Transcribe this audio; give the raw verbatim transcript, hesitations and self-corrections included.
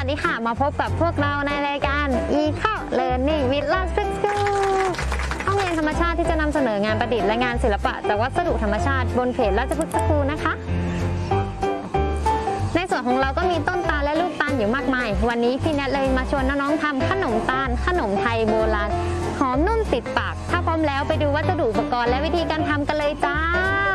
ดีค่ะมาพบกับพวกเราในรายการ อี เข้า Learning with Love School ห้องเรียนธรรมชาติที่จะนำเสนองานประดิษฐ์และงานศิลปะจากวัสดุธรรมชาติบนเพจราชพฤกษ์สคูลนะคะในส่วนของเราก็มีต้นตาลและลูกตาลอยู่มากมายวันนี้พี่แนทเลยมาชวนน้องๆทำขนมตาลขนมไทยโบราณหอมนุ่มติดปากถ้าพร้อมแล้วไปดูวัสดุอุปกรณ์และวิธีการทำกันเลยจ้า